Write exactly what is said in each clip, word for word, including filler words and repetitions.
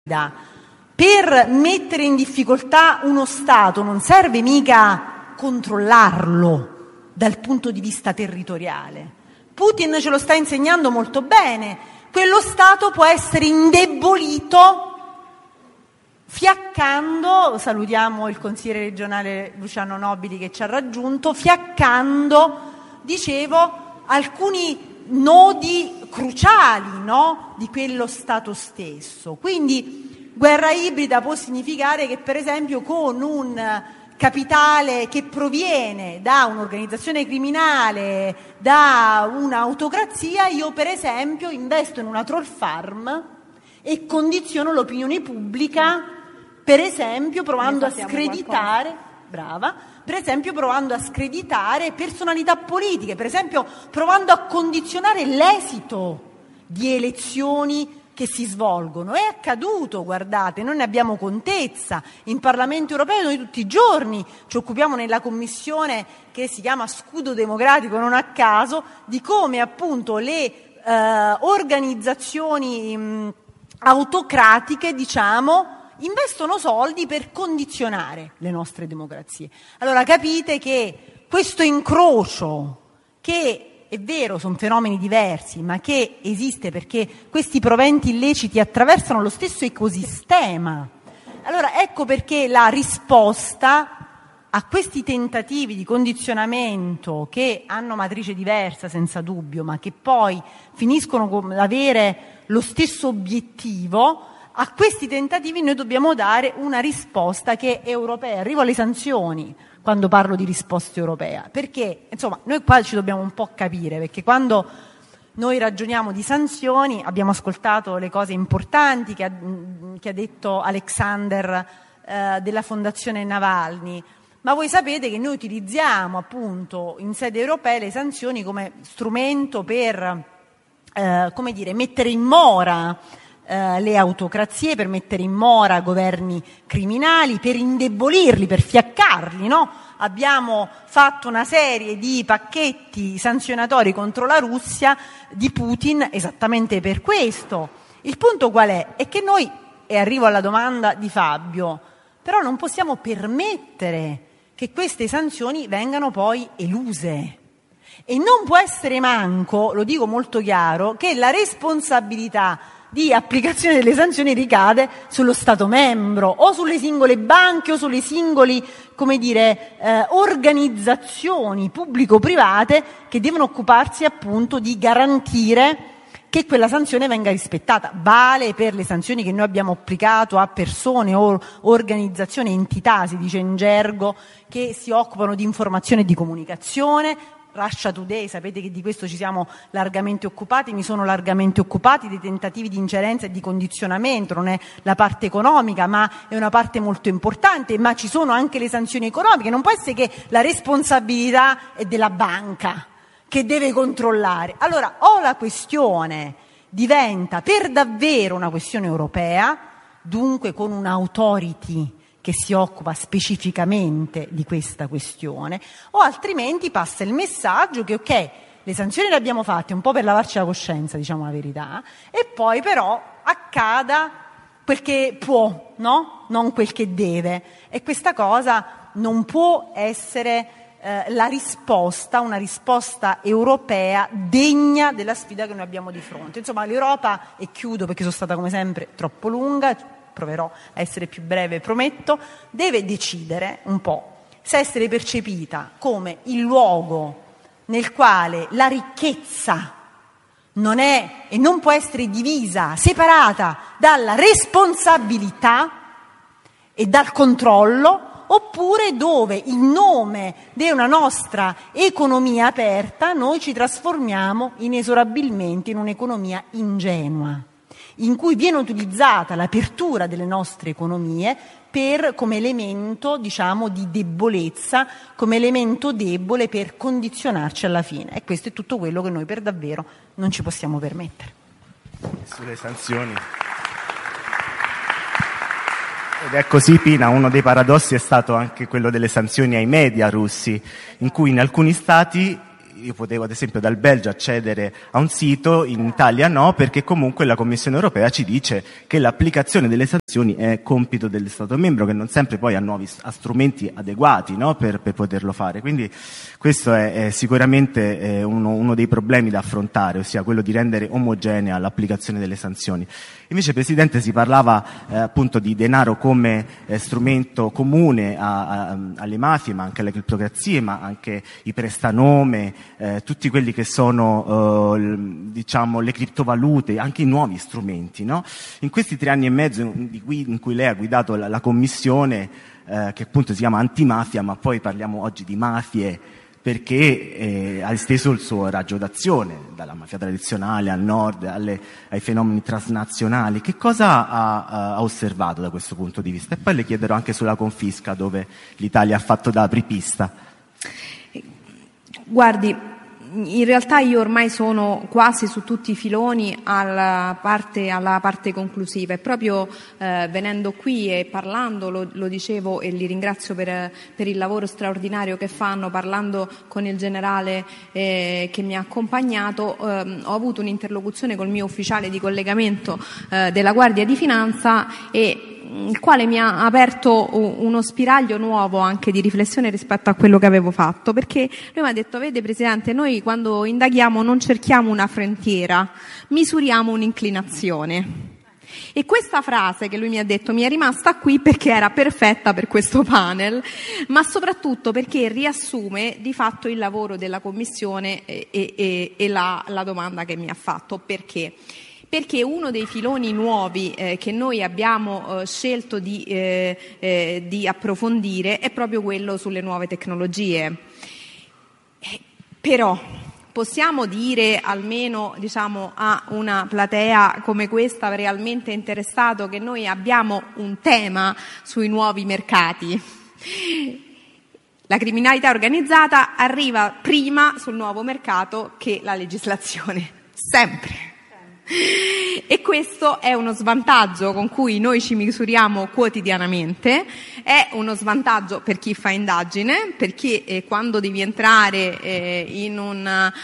Per mettere in difficoltà uno Stato non serve mica controllarlo dal punto di vista territoriale. Putin ce lo sta insegnando molto bene. Quello Stato può essere indebolito fiaccando, salutiamo il consigliere regionale Luciano Nobili che ci ha raggiunto, fiaccando, dicevo, alcuni nodi cruciali, no, di quello Stato stesso. Quindi guerra ibrida può significare che, per esempio, con un capitale che proviene da un'organizzazione criminale, da un'autocrazia, io per esempio investo in una troll farm e condiziono l'opinione pubblica, per esempio provando a screditare, brava, per esempio provando a screditare personalità politiche, per esempio provando a condizionare l'esito di elezioni che si svolgono. È accaduto, guardate, noi ne abbiamo contezza. In Parlamento europeo noi tutti i giorni ci occupiamo nella commissione che si chiama Scudo Democratico, non a caso, di come appunto le eh, organizzazioni mh, autocratiche, diciamo, investono soldi per condizionare le nostre democrazie. Allora capite che questo incrocio, che è vero, sono fenomeni diversi, ma che esiste perché questi proventi illeciti attraversano lo stesso ecosistema. Allora ecco perché la risposta a questi tentativi di condizionamento, che hanno matrice diversa senza dubbio, ma che poi finiscono con avere lo stesso obiettivo, a questi tentativi noi dobbiamo dare una risposta che è europea. Arrivo alle sanzioni quando parlo di risposta europea, perché insomma noi qua ci dobbiamo un po' capire, perché quando noi ragioniamo di sanzioni abbiamo ascoltato le cose importanti che ha, che ha detto Alexander eh, della Fondazione Navalny, ma voi sapete che noi utilizziamo appunto in sede europea le sanzioni come strumento per eh, come dire, mettere in mora eh, le autocrazie, per mettere in mora governi criminali, per indebolirli, per fiaccarli, no? Abbiamo fatto una serie di pacchetti sanzionatori contro la Russia di Putin esattamente per questo. Il punto qual è? È che noi, e arrivo alla domanda di Fabio, però non possiamo permettere che queste sanzioni vengano poi eluse. E non può essere manco, lo dico molto chiaro, che la responsabilità di applicazione delle sanzioni ricade sullo Stato membro o sulle singole banche o sulle singole, come dire, eh, organizzazioni pubblico-private che devono occuparsi appunto di garantire che quella sanzione venga rispettata. Vale per le sanzioni che noi abbiamo applicato a persone o organizzazioni, entità, si dice in gergo, che si occupano di informazione e di comunicazione. Russia Today, sapete che di questo ci siamo largamente occupati, mi sono largamente occupati dei tentativi di ingerenza e di condizionamento. Non è la parte economica, ma è una parte molto importante, ma ci sono anche le sanzioni economiche. Non può essere che la responsabilità è della banca che deve controllare. Allora o la questione diventa per davvero una questione europea, dunque con un'authority che si occupa specificamente di questa questione, o altrimenti passa il messaggio che ok, le sanzioni le abbiamo fatte un po' per lavarci la coscienza, diciamo la verità, e poi però accada quel che può, no? Non quel che deve, e questa cosa non può essere eh, la risposta, una risposta europea degna della sfida che noi abbiamo di fronte. Insomma, l'Europa, e chiudo perché sono stata come sempre troppo lunga, proverò a essere più breve, prometto, deve decidere un po' se essere percepita come il luogo nel quale la ricchezza non è e non può essere divisa, separata dalla responsabilità e dal controllo, oppure dove in nome di una nostra economia aperta noi ci trasformiamo inesorabilmente in un'economia ingenua, in cui viene utilizzata l'apertura delle nostre economie per, come elemento, diciamo, di debolezza, come elemento debole per condizionarci alla fine. E questo è tutto quello che noi per davvero non ci possiamo permettere. Sulle sanzioni. Ed è così, Pina, uno dei paradossi è stato anche quello delle sanzioni ai media russi, in cui in alcuni stati io potevo ad esempio dal Belgio accedere a un sito, in Italia no, perché comunque la Commissione europea ci dice che l'applicazione delle sanzioni è compito dello Stato membro, che non sempre poi ha nuovi ha strumenti adeguati, no, per, per poterlo fare. Quindi questo è, è sicuramente eh, uno, uno dei problemi da affrontare, ossia quello di rendere omogenea l'applicazione delle sanzioni. Invece, Presidente, si parlava eh, appunto di denaro come eh, strumento comune a, a, alle mafie, ma anche alle criptocrazie, ma anche i prestanome, eh, tutti quelli che sono eh, diciamo le criptovalute, anche i nuovi strumenti, no? In questi tre anni e mezzo di cui, in cui lei ha guidato la, la commissione eh, che appunto si chiama antimafia, ma poi parliamo oggi di mafie perché eh, ha esteso il suo raggio d'azione dalla mafia tradizionale al nord, alle, ai fenomeni transnazionali. Che cosa ha, ha osservato da questo punto di vista? E poi le chiederò anche sulla confisca, dove l'Italia ha fatto da apripista. Guardi, in realtà io ormai sono quasi su tutti i filoni alla parte, alla parte conclusiva, e proprio eh, venendo qui e parlando, lo, lo dicevo e li ringrazio per, per il lavoro straordinario che fanno, parlando con il generale eh, che mi ha accompagnato, eh, ho avuto un'interlocuzione col mio ufficiale di collegamento eh, della Guardia di Finanza, e il quale mi ha aperto uno spiraglio nuovo anche di riflessione rispetto a quello che avevo fatto, perché lui mi ha detto: vede Presidente, noi quando indaghiamo non cerchiamo una frontiera, misuriamo un'inclinazione. E questa frase che lui mi ha detto mi è rimasta qui perché era perfetta per questo panel, ma soprattutto perché riassume di fatto il lavoro della Commissione e, e, e la, la domanda che mi ha fatto. Perché? Perché uno dei filoni nuovi eh, che noi abbiamo eh, scelto di, eh, eh, di approfondire è proprio quello sulle nuove tecnologie. Eh, però possiamo dire, almeno diciamo a una platea come questa realmente interessato, che noi abbiamo un tema sui nuovi mercati? La criminalità organizzata arriva prima sul nuovo mercato che la legislazione, sempre. E questo è uno svantaggio con cui noi ci misuriamo quotidianamente, è uno svantaggio per chi fa indagine, perché eh, quando devi entrare eh, in, un,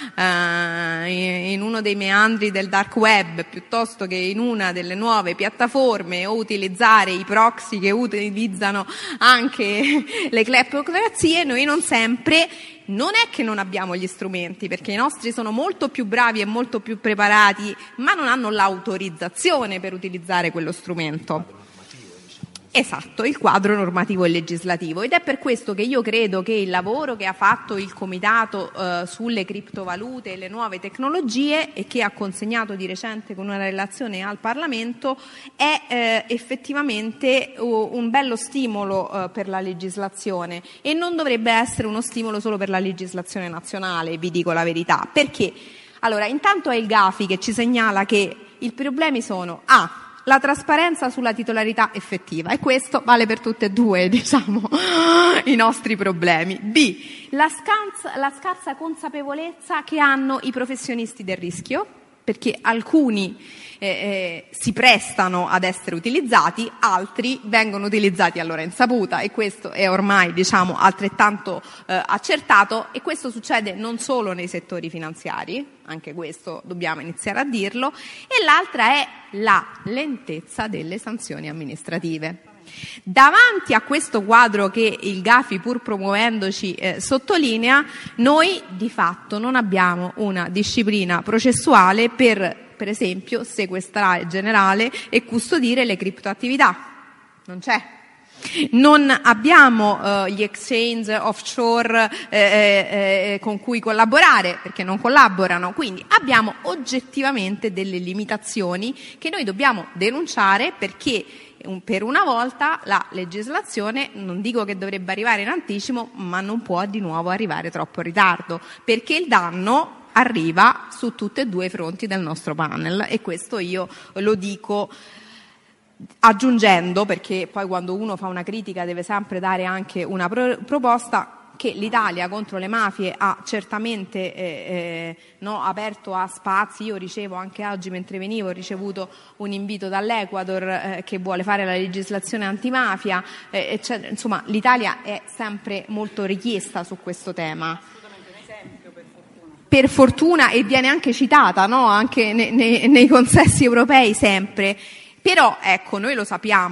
eh, in uno dei meandri del dark web piuttosto che in una delle nuove piattaforme, o utilizzare i proxy che utilizzano anche le cleptocrazie, noi non sempre... Non è che non abbiamo gli strumenti, perché i nostri sono molto più bravi e molto più preparati, ma non hanno l'autorizzazione per utilizzare quello strumento. Esatto, il quadro normativo e legislativo, ed è per questo che io credo che il lavoro che ha fatto il Comitato eh, sulle criptovalute e le nuove tecnologie, e che ha consegnato di recente con una relazione al Parlamento, è eh, effettivamente uh, un bello stimolo uh, per la legislazione, e non dovrebbe essere uno stimolo solo per la legislazione nazionale, vi dico la verità. Perché? Allora, intanto è il Gafi che ci segnala che i problemi sono A, la trasparenza sulla titolarità effettiva, e questo vale per tutte e due, diciamo, i nostri problemi. B, la, scansa, la scarsa consapevolezza che hanno i professionisti del rischio, perché alcuni eh, eh, si prestano ad essere utilizzati, altri vengono utilizzati a loro insaputa, e questo è ormai, diciamo, altrettanto eh, accertato, e questo succede non solo nei settori finanziari, anche questo dobbiamo iniziare a dirlo, e l'altra è la lentezza delle sanzioni amministrative. Davanti a questo quadro che il Gafi, pur promuovendoci, eh, sottolinea, noi di fatto non abbiamo una disciplina processuale per, per esempio, sequestrare generale e custodire le criptoattività. Non c'è. Non abbiamo eh, gli exchange offshore eh, eh, con cui collaborare, perché non collaborano, quindi abbiamo oggettivamente delle limitazioni che noi dobbiamo denunciare, perché per una volta la legislazione, non dico che dovrebbe arrivare in anticipo, ma non può di nuovo arrivare troppo in ritardo, perché il danno arriva su tutti e due i fronti del nostro panel, e questo io lo dico aggiungendo, perché poi quando uno fa una critica deve sempre dare anche una pro- proposta, che l'Italia contro le mafie ha certamente eh, eh, no, aperto a spazi. Io ricevo anche oggi, mentre venivo, ho ricevuto un invito dall'Ecuador eh, che vuole fare la legislazione antimafia, eh, cioè, insomma l'Italia è sempre molto richiesta su questo tema. per fortuna, e viene anche citata, no? Anche nei, nei, nei consessi europei sempre. Però ecco, noi lo sappiamo.